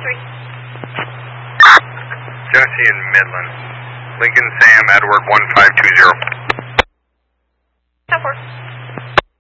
Genesee and Midland. Lincoln Sam Edward 1520. 10-4.